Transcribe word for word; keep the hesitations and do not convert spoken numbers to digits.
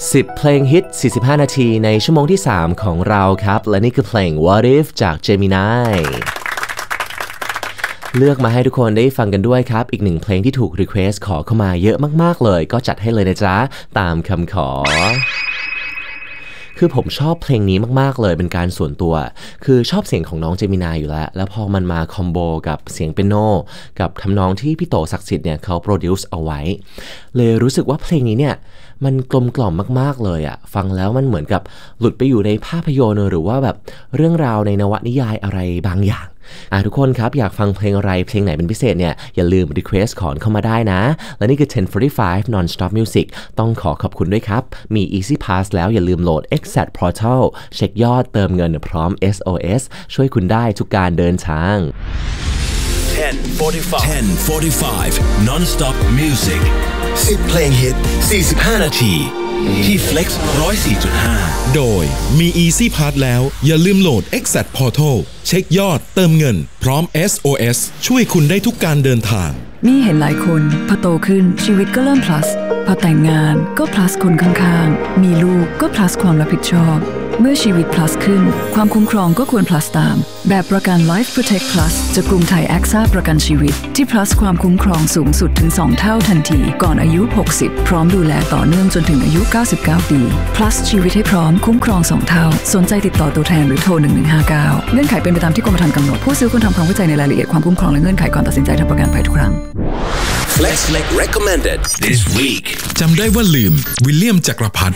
สิบเพลงฮิตสี่สิบห้านาทีในชั่วโมงที่สามของเราครับและนี่คือเพลง What If จาก Gemini เลือกมาให้ทุกคนได้ฟังกันด้วยครับอีกหนึ่งเพลงที่ถูกรีเควสขอเข้ามาเยอะมากๆเลยก็จัดให้เลยนะจ๊ะตามคำขอคือผมชอบเพลงนี้มากๆเลยเป็นการส่วนตัวคือชอบเสียงของน้องเจมินายอยู่แล้วแล้วพอมันมาคอมโบกับเสียงเปียโนกับทำนองที่พี่โตศักดิ์สิทธิ์เนี่ยเขาโปรดิวซ์เอาไว้เลยรู้สึกว่าเพลงนี้เนี่ยมันกลมกล่อมมากๆเลยอะฟังแล้วมันเหมือนกับหลุดไปอยู่ในภาพยนตร์หรือว่าแบบเรื่องราวในนวนิยายอะไรบางอย่างอ่ะทุกคนครับอยากฟังเพลงอะไรเพลงไหนเป็นพิเศษเนี่ยอย่าลืม request ขอเข้ามาได้นะและนี่คือสิบห้า 45 non-stop music ต้องขอขอบคุณด้วยครับมี easy pass แล้วอย่าลืมโหลด exact portal เช็คยอดเติมเงินพร้อม เอส โอ เอส ช่วยคุณได้ทุกการเดินทางสิบ 45 non-stop music สิบเพลงฮิตสี่สิบห้านาทีที่ Flex หนึ่งศูนย์สี่จุดห้าโดยมี Easy Pass แล้วอย่าลืมโหลด Exact Portal เช็คยอดเติมเงินพร้อม เอส โอ เอส ช่วยคุณได้ทุกการเดินทางมีเห็นหลายคนพอโตขึ้นชีวิตก็เริ่ม plus พอแต่งงานก็ plus คนข้างๆมีลูกก็ plus ความรับผิดชอบเมื่อชีวิต plus ขึ้นความคุ้มครองก็ควร plus ตามแบบประกัน Life Protect Plus จากกรุงไทย แอคซ่า ประกันชีวิตที่ plus ความคุ้มครองสูงสุดถึงสองเท่าทันทีก่อนอายุหกสิบพร้อมดูแลต่อเนื่องจนถึงอายุเก้าสิบเก้าปี plus ชีวิตให้พร้อมคุ้มครองสองเท่าสนใจติดต่อตัวแทนหรือโทรหนึ่งหนึ่งห้าเก้าเงื่อนไขเป็นไปตามที่กรมธรรม์กำหนดผู้ซื้อควรทำความเข้าใจในรายละเอียดความคุ้มครองและเงื่อนไขก่อนตัดสินใจทำประกันภัยทุกครั้ง Flex recommended this week จำได้ว่าลืมวิลเลียมจักรพรรดิ